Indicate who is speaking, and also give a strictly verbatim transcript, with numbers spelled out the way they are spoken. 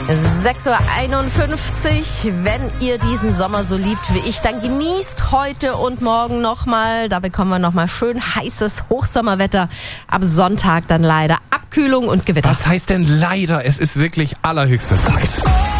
Speaker 1: sechs Uhr einundfünfzig. Wenn ihr diesen Sommer so liebt wie ich, dann genießt heute und morgen nochmal. Da bekommen wir nochmal schön heißes Hochsommerwetter. Ab Sonntag dann leider Abkühlung und Gewitter.
Speaker 2: Was heißt denn leider? Es ist wirklich allerhöchste Zeit.